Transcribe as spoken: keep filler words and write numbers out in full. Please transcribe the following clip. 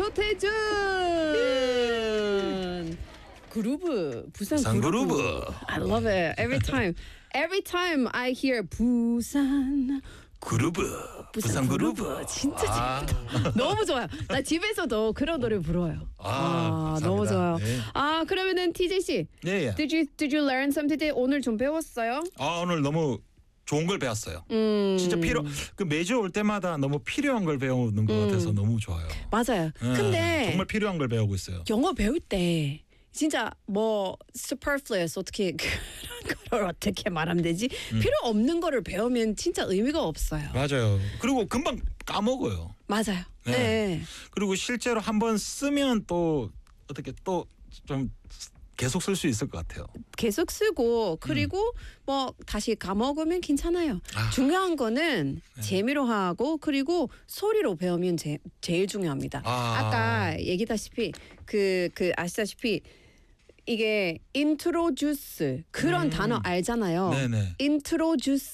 서태준. 그루브 부산, 부산 그루브. 그루브. I love it every time. Every time I hear 부산 그루브. 부산 그루브. 진짜 아. 재밌다. 너무 좋아요. 나 집에서도 그런 노래 불어요. 아, 감사합니다. 너무 좋아요. 네. 아 그러면은 티제이 씨, 예, 예. did you did you learn something today? 오늘 좀 배웠어요? 아, 오늘 너무 좋은 걸 배웠어요. 음, 진짜 필요 그 매주 올 때마다 너무 필요한 걸 배우는 것 같아서 너무 좋아요. 맞아요. 예, 근데 정말 필요한 걸 배우고 있어요. 영어 배울 때 진짜 뭐 superfluous 어떻게 그런 걸 어떻게 말하면 되지? 음. 필요 없는 거를 배우면 진짜 의미가 없어요. 맞아요. 그리고 금방 까먹어요. 맞아요. 네. 네. 그리고 실제로 한번 쓰면 또 어떻게 또 좀 계속 쓸 수 있을 것 같아요. 계속 쓰고 그리고 뭐 다시 까먹으면 괜찮아요. 음. 아. 중요한 거는 네. 재미로 하고 그리고 소리로 배우면 제, 제일 중요합니다. 아. 아까 얘기다시피 그, 그 아시다시피 이게 인트로듀스 그런 음. 단어 알잖아요. 네네. 인트로듀스